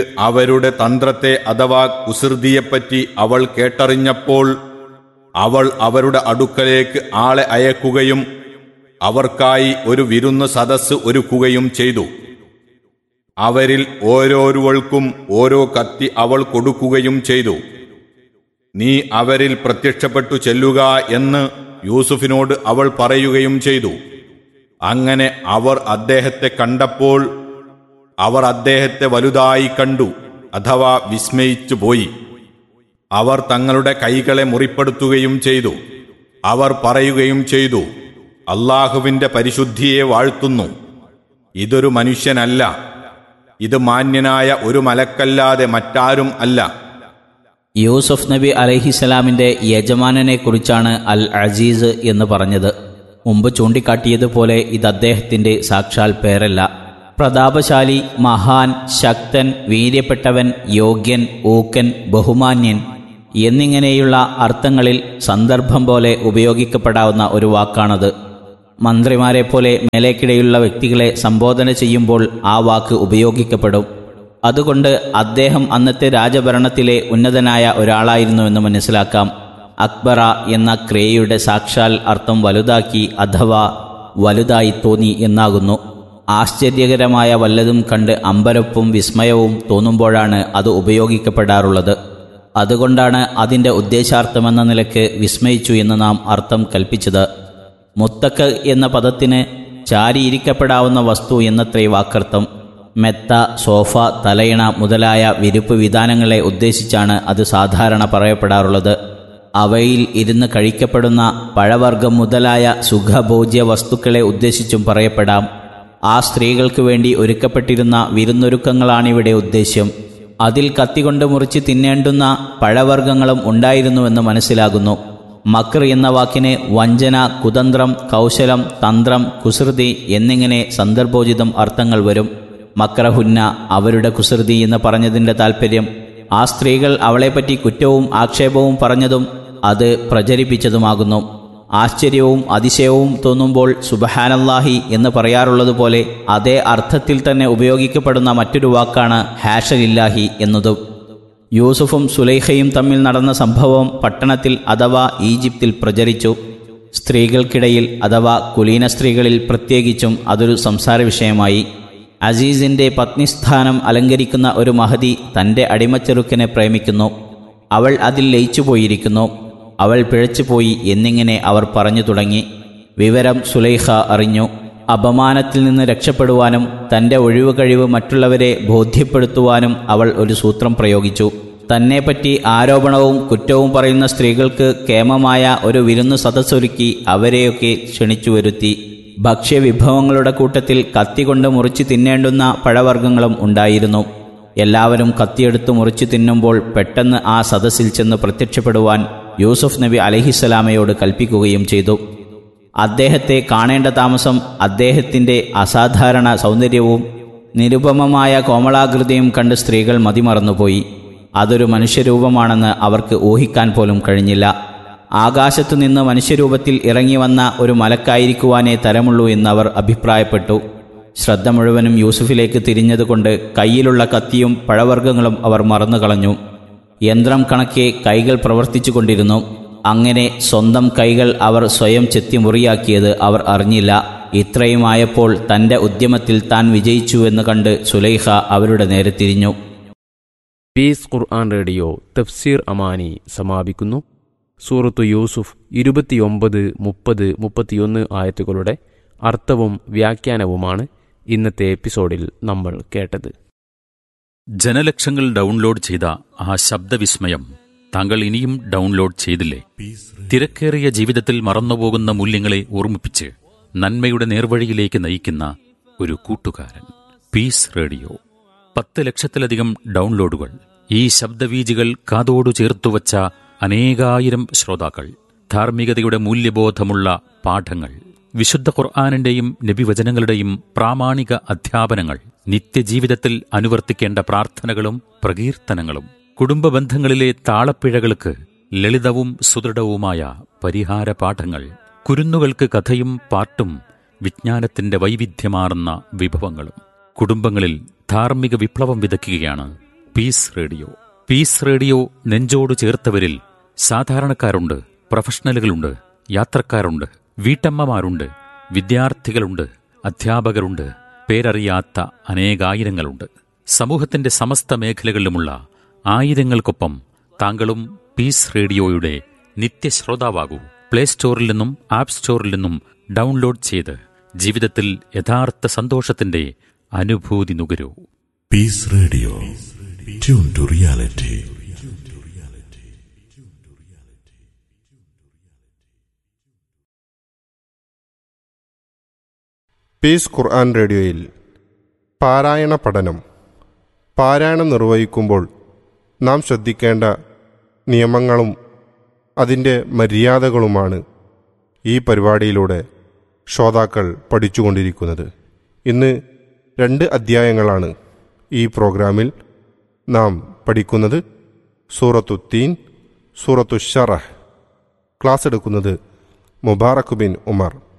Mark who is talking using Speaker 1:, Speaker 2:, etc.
Speaker 1: അവരുടെ തന്ത്രത്തെ അഥവാ കുസൃതിയെപ്പറ്റി അവൾ കേട്ടറിഞ്ഞപ്പോൾ അവൾ അവരുടെ അടുക്കലേക്ക് ആളെ അയക്കുകയും അവർക്കായി ഒരു വിരുന്ന് സദസ്സ് ഒരുക്കുകയും ചെയ്തു. അവരിൽ ഓരോരുവൾക്കും ഓരോ കത്തി അവൾ കൊടുക്കുകയും ചെയ്തു. നീ അവരിൽ പ്രത്യക്ഷപ്പെട്ടു ചെല്ലുക എന്ന് യൂസുഫിനോട് അവൾ പറയുകയും ചെയ്തു. അങ്ങനെ അവർ അദ്ദേഹത്തെ കണ്ടപ്പോൾ അവർ അദ്ദേഹത്തെ വലുതായി കണ്ടു അഥവാ വിസ്മയിച്ചു പോയി. അവർ തങ്ങളുടെ കൈകളെ മുറിപ്പെടുത്തുകയും ചെയ്തു. അവർ പറയുകയും ചെയ്തു, അല്ലാഹുവിന്റെ പരിശുദ്ധിയെ വാഴ്ത്തുന്നു. ഇതൊരു മനുഷ്യനല്ല, ഇത് മാന്യനായ ഒരു മലക്കല്ലാതെ മറ്റാരും അല്ല.
Speaker 2: യൂസുഫ് നബി അലൈഹിസ്സലാമിന്റെ യജമാനനെ കുറിച്ചാണ് അൽ അസീസ് എന്ന് പറഞ്ഞത്. മുമ്പ് ചൂണ്ടിക്കാട്ടിയതുപോലെ ഇത് അദ്ദേഹത്തിന്റെ സാക്ഷാൽ പേരല്ല. പ്രതാപശാലി, മഹാൻ, ശക്തൻ, വീര്യപ്പെട്ടവൻ, യോഗ്യൻ, ഊക്കൻ, ബഹുമാന്യൻ എന്നിങ്ങനെയുള്ള അർത്ഥങ്ങളിൽ സന്ദർഭം പോലെ ഉപയോഗിക്കപ്പെടാവുന്ന ഒരു വാക്കാണത്. മന്ത്രിമാരെ പോലെ മേലേക്കിടയിലുള്ള വ്യക്തികളെ സംബോധന ചെയ്യുമ്പോൾ ആ വാക്ക് ഉപയോഗിക്കപ്പെടും. അതുകൊണ്ട് അദ്ദേഹം അന്നത്തെ രാജഭരണത്തിലെ ഉന്നതനായ ഒരാളായിരുന്നുവെന്ന് മനസ്സിലാക്കാം. അക്ബറ എന്ന ക്രിയയുടെ സാക്ഷാൽ അർത്ഥം വലുതാക്കി അഥവാ വലുതായി തോന്നി എന്നാകുന്നു. ആശ്ചര്യകരമായ വല്ലതും കണ്ട് അമ്പരപ്പും വിസ്മയവും തോന്നുമ്പോഴാണ് അത് ഉപയോഗിക്കപ്പെടാറുള്ളത്. അതുകൊണ്ടാണ് അതിൻ്റെ ഉദ്ദേശാർത്ഥമെന്ന നിലയ്ക്ക് വിസ്മയിച്ചു എന്ന് നാം അർത്ഥം കൽപ്പിച്ചത്. മുത്തക്ക് എന്ന പദത്തിന് ചാരിയിരിക്കപ്പെടാവുന്ന വസ്തു എന്നത്രേ വാക്കർത്ഥം. മെത്ത, സോഫ, തലയിണ മുതലായ വിരിപ്പ് വിധാനങ്ങളെ ഉദ്ദേശിച്ചാണ് അത് സാധാരണ പറയപ്പെടാറുള്ളത്. അവയിൽ ഇരുന്ന് കഴിക്കപ്പെടുന്ന പഴവർഗം മുതലായ സുഖഭോജ്യ വസ്തുക്കളെ ഉദ്ദേശിച്ചും പറയപ്പെടാം. ആ സ്ത്രീകൾക്ക് വേണ്ടി ഒരുക്കപ്പെട്ടിരുന്ന വിരുന്നൊരുക്കങ്ങളാണിവിടെ ഉദ്ദേശ്യം. അതിൽ കത്തികൊണ്ട് മുറിച്ച് തിന്നേണ്ടുന്ന പഴവർഗ്ഗങ്ങളും ഉണ്ടായിരുന്നുവെന്ന് മനസ്സിലാകുന്നു. മക്ർ എന്ന വാക്കിന് വഞ്ചന, കുതന്ത്രം, കൗശലം, തന്ത്രം, കുസൃതി എന്നിങ്ങനെ സന്ദർഭോചിതം അർത്ഥങ്ങൾ വരും. മക്രഹുന്ന, അവരുടെ കുസൃതി എന്ന് പറഞ്ഞതിൻ്റെ താൽപ്പര്യം ആ സ്ത്രീകൾ അവളെപ്പറ്റി കുറ്റവും ആക്ഷേപവും പറഞ്ഞതും അത് പ്രചരിപ്പിച്ചതുമാകുന്നു. ആശ്ചര്യവും അതിശയവും തോന്നുമ്പോൾ സുബ്ഹാനല്ലാഹി എന്ന് പറയാറുള്ളതുപോലെ അതേ അർത്ഥത്തിൽ തന്നെ ഉപയോഗിക്കപ്പെടുന്ന മറ്റൊരു വാക്കാണ് ഹാഷലില്ലാഹി എന്നതും. യൂസുഫും സുലൈഖയും തമ്മിൽ നടന്ന സംഭവം പട്ടണത്തിൽ അഥവാ ഈജിപ്തിൽ പ്രചരിച്ചു. സ്ത്രീകൾക്കിടയിൽ അഥവാ കുലീന സ്ത്രീകളിൽ പ്രത്യേകിച്ചും അതൊരു സംസാര വിഷയമായി. അസീസിൻ്റെ പത്നിസ്ഥാനം അലങ്കരിക്കുന്ന ഒരു മഹതി തൻ്റെ അടിമച്ചെറുക്കനെ പ്രേമിക്കുന്നു. അവൾ അതിൽ ലയിച്ചുപോയിരിക്കുന്നു. അവൾ പിഴച്ചുപോയി എന്നിങ്ങനെ അവർ പറഞ്ഞു തുടങ്ങി. വിവരം സുലൈഖ അറിഞ്ഞു. അപമാനത്തിൽ നിന്ന് രക്ഷപ്പെടുവാനും തൻ്റെ ഒഴിവുകഴിവ് മറ്റുള്ളവരെ ബോധ്യപ്പെടുത്തുവാനും അവൾ ഒരു സൂത്രം പ്രയോഗിച്ചു. തന്നെപ്പറ്റി ആരോപണവും കുറ്റവും പറയുന്ന സ്ത്രീകൾക്ക് കേമമായ ഒരു വിരുന്നു സദസ്സൊരുക്കി അവരെയൊക്കെ ക്ഷണിച്ചു വരുത്തി. ഭക്ഷ്യവിഭവങ്ങളുടെ കൂട്ടത്തിൽ കത്തികൊണ്ട് മുറിച്ച് തിന്നേണ്ടുന്ന പഴവർഗ്ഗങ്ങളും ഉണ്ടായിരുന്നു. എല്ലാവരും കത്തിയെടുത്ത് മുറിച്ചു തിന്നുമ്പോൾ പെട്ടെന്ന് ആ സദസ്സിൽ ചെന്ന് പ്രത്യക്ഷപ്പെടുവാൻ യൂസുഫ് നബി അലൈഹിസ്സലാമയോട് കൽപ്പിക്കുകയും ചെയ്തു. അദ്ദേഹത്തെ കാണേണ്ട താമസം അദ്ദേഹത്തിൻ്റെ അസാധാരണ സൗന്ദര്യവും നിരുപമമായ കോമളാകൃതിയും കണ്ട് സ്ത്രീകൾ മതിമറന്നുപോയി. അതൊരു മനുഷ്യരൂപമാണെന്ന് അവർക്ക് ഊഹിക്കാൻ പോലും കഴിഞ്ഞില്ല. ആകാശത്തു നിന്ന് മനുഷ്യരൂപത്തിൽ ഇറങ്ങി വന്ന ഒരു മലക്കായിരിക്കുവാനേ തരമുള്ളൂ എന്നവർ അഭിപ്രായപ്പെട്ടു. ശ്രദ്ധ മുഴുവനും യൂസുഫിലേക്ക് തിരിഞ്ഞതുകൊണ്ട് കയ്യിലുള്ള കത്തിയും പഴവർഗ്ഗങ്ങളും അവർ മറന്നുകളഞ്ഞു. യന്ത്രം കണക്കെ കൈകൾ പ്രവർത്തിച്ചു കൊണ്ടിരുന്നു. അങ്ങനെ സ്വന്തം കൈകൾ അവർ സ്വയം ചെത്തി മുറിയാക്കിയത് അവർ അറിഞ്ഞില്ല. ഇത്രയുമായപ്പോൾ തൻ്റെ ഉദ്യമത്തിൽ താൻ വിജയിച്ചുവെന്ന് കണ്ട് സുലൈഖ അവരുടെ നേരെ തിരിഞ്ഞു.
Speaker 3: പീസ് ഖുർആൻ റേഡിയോ തഫ്സീർ അമാനി സമാപിക്കുന്നു. സൂറത്തു യൂസുഫ് 29, 30, 31 ആയത്തുകളുടെ അർത്ഥവും വ്യാഖ്യാനവുമാണ് ഇന്നത്തെ എപ്പിസോഡിൽ നമ്മൾ കേട്ടത്.
Speaker 4: ജനലക്ഷങ്ങൾ ഡൗൺലോഡ് ചെയ്ത ആ ശബ്ദവിസ്മയം താങ്കൾ ഇനിയും ഡൗൺലോഡ് ചെയ്തില്ലേ? തിരക്കേറിയ ജീവിതത്തിൽ മറന്നുപോകുന്ന മൂല്യങ്ങളെ ഓർമ്മിപ്പിച്ച് നന്മയുടെ നേർവഴിയിലേക്ക് നയിക്കുന്ന ഒരു കൂട്ടുകാരൻ. Piece radio. 10 ലക്ഷത്തിലധികം ഡൗൺലോഡുകൾ. ഈ ശബ്ദവീജികൾ കാതോടു ചേർത്തുവച്ച അനേകായിരം ശ്രോതാക്കൾ. ധാർമ്മികതയുടെ മൂല്യബോധമുള്ള പാഠങ്ങൾ, വിശുദ്ധ ഖുർആനിന്റെയും നബിവചനങ്ങളുടെയും പ്രാമാണിക അധ്യാപനങ്ങൾ, നിത്യജീവിതത്തിൽ അനുവർത്തിക്കേണ്ട പ്രാർത്ഥനകളും പ്രകീർത്തനങ്ങളും, കുടുംബ ബന്ധങ്ങളിലെ താളപ്പിഴകൾക്ക് ലളിതവും സുദൃഢവുമായ പരിഹാര പാഠങ്ങൾ, കുരുന്നുകൾക്ക് കഥയും പാട്ടും വിജ്ഞാനത്തിന്റെ വൈവിധ്യമാർന്ന വിഭവങ്ങളും. കുടുംബങ്ങളിൽ ധാർമ്മിക വിപ്ലവം വിതയ്ക്കുകയാണ് പീസ് റേഡിയോ. പീസ് റേഡിയോ നെഞ്ചോട് ചേർത്തവരിൽ സാധാരണക്കാരുണ്ട്, പ്രൊഫഷണലുകളുണ്ട്, യാത്രക്കാരുണ്ട്, വീട്ടമ്മമാരുണ്ട്, വിദ്യാർത്ഥികളുണ്ട്, അധ്യാപകരുണ്ട്, പേരറിയാത്ത അനേകായിരങ്ങളുണ്ട്. സമൂഹത്തിന്റെ സമസ്ത മേഖലകളിലുമുള്ള ആയിരങ്ങൾക്കൊപ്പം താങ്കളും പീസ് റേഡിയോയുടെ നിത്യശ്രോതാവാകൂ. പ്ലേ സ്റ്റോറിൽ നിന്നും ആപ്പ് സ്റ്റോറിൽ നിന്നും ഡൗൺലോഡ് ചെയ്ത് ജീവിതത്തിൽ യഥാർത്ഥ സന്തോഷത്തിന്റെ അനുഭൂതി നുകരൂ.
Speaker 5: Piece radio, tune to reality.
Speaker 6: Piece ഖുർആൻ റേഡിയോയിൽ പാരായണ പഠനം. പാരായണം നിർവഹിക്കുമ്പോൾ നാം ശ്രദ്ധിക്കേണ്ട നിയമങ്ങളും അതിൻ്റെ മര്യാദകളുമാണ് ഈ പരിപാടിയിലൂടെ ശ്രോതാക്കൾ പഠിച്ചുകൊണ്ടിരിക്കുന്നത്. ഇന്ന് 2 അധ്യായങ്ങളാണ് ഈ പ്രോഗ്രാമിൽ നാം പഠിക്കുന്നത്. സൂറത്തു തീൻ, സൂറത്തു ശറഹ്. ക്ലാസ് എടുക്കുന്നത് മുബാറക് ബിൻ ഉമർ.